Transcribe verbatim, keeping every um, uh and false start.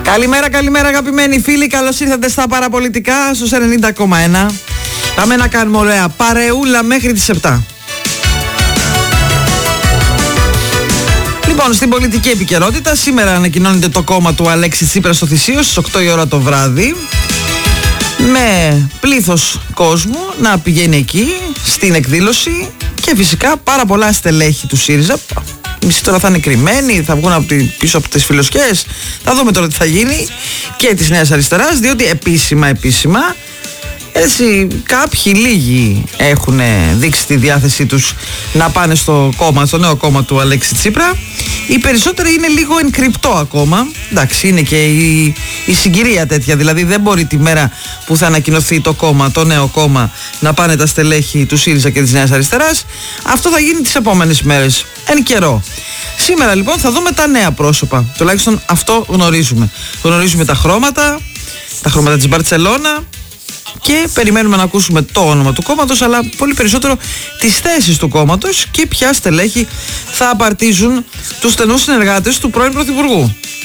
Καλημέρα, καλημέρα αγαπημένοι φίλοι. Καλώς ήρθατε στα παραπολιτικά στους ενενήντα κόμμα ένα. Πάμε να κάνουμε ωραία παρεούλα μέχρι τις επτά. Λοιπόν, στην πολιτική επικαιρότητα σήμερα ανακοινώνεται το κόμμα του Αλέξη Τσίπρα στο Θησίο στις οκτώ η ώρα το βράδυ, με πλήθος κόσμου να πηγαίνει εκεί στην εκδήλωση και φυσικά πάρα πολλά στελέχη του ΣΥΡΙΖΑ. Μισή τώρα θα είναι κρυμμένοι, θα βγουν από τη, πίσω από τις φιλοσκές. Θα δούμε τώρα τι θα γίνει, και της Νέας Αριστεράς, διότι επίσημα, επίσημα έτσι κάποιοι λίγοι έχουν δείξει τη διάθεσή τους να πάνε στο κόμμα, στο νέο κόμμα του Αλέξη Τσίπρα. Οι περισσότεροι είναι λίγο εν κρυπτό ακόμα. Εντάξει, είναι και η, η συγκυρία τέτοια, δηλαδή δεν μπορεί τη μέρα που θα ανακοινωθεί το κόμμα, το νέο κόμμα, να πάνε τα στελέχη του ΣΥΡΙΖΑ και της Νέας Αριστεράς. Αυτό θα γίνει τις επόμενες μέρες, εν καιρό. Σήμερα λοιπόν θα δούμε τα νέα πρόσωπα, τουλάχιστον αυτό γνωρίζουμε. Γνωρίζουμε τα χρώματα, τα χρώματα της Μπαρτσελώνα, και περιμένουμε να ακούσουμε το όνομα του κόμματος, αλλά πολύ περισσότερο τις θέσεις του κόμματος και ποια στελέχη θα απαρτίζουν τους στενούς συνεργάτες του πρώην Πρωθυπουργού.